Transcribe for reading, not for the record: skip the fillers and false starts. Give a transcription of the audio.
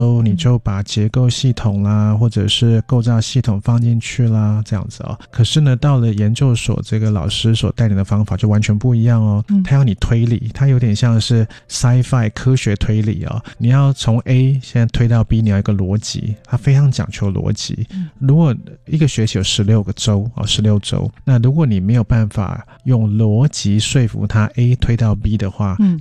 你就把结构系统啦或者是构造系统放进去啦，这样子哦。可是呢到了研究所，这个老师所带领的方法就完全不一样哦。他要你推理，他有点像是 sci-fi 科学推理哦。你要从 A 现在推到 B， 你要一个逻辑，他非常讲求逻辑。如果一个学期有16个周16周，那如果你没有办法用逻辑说服他 A 推到 B 的话，